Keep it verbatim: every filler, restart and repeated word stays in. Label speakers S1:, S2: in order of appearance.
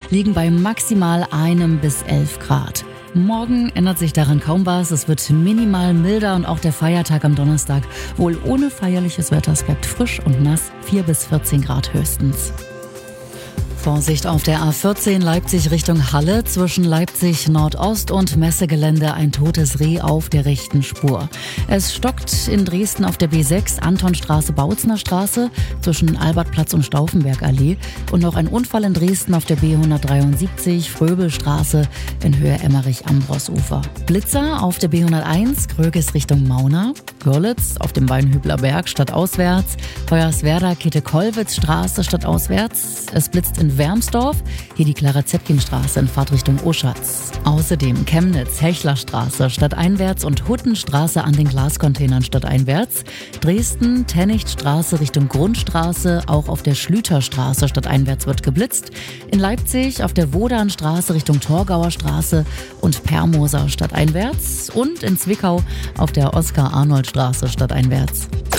S1: liegen bei maximal einem bis elf Grad. Morgen ändert sich daran kaum was. Es wird minimal milder und auch der Feiertag am Donnerstag wohl ohne feierliches Wetter. Es bleibt frisch und nass, vier bis vierzehn Grad höchstens. Vorsicht auf der A vierzehn Leipzig Richtung Halle. Zwischen Leipzig Nordost und Messegelände ein totes Reh auf der rechten Spur. Es stockt in Dresden auf der B sechs, Antonstraße, Bautzner Straße zwischen Albertplatz und Stauffenbergallee. Und noch ein Unfall in Dresden auf der B hundertdreiundsiebzig, Fröbelstraße in Höhe Emmerich-Ambros-Ufer. Blitzer auf der B hunderteins, Kröges Richtung Mauna. Görlitz auf dem Weinhübler Berg stadtauswärts. Hoyerswerda Käthe-Kollwitz-Straße stadtauswärts. Es blitzt in Wermsdorf, hier die Clara-Zetkin-Straße in Fahrtrichtung Oschatz. Außerdem Chemnitz, Hechlerstraße stadteinwärts und Huttenstraße an den Glascontainern stadteinwärts. Dresden, Tennichtstraße Richtung Grundstraße, auch auf der Schlüterstraße stadteinwärts wird geblitzt. In Leipzig auf der Wodanstraße Richtung Torgauer Straße und Permoser stadteinwärts. Und in Zwickau auf der Oskar-Arnold-Straße stadteinwärts.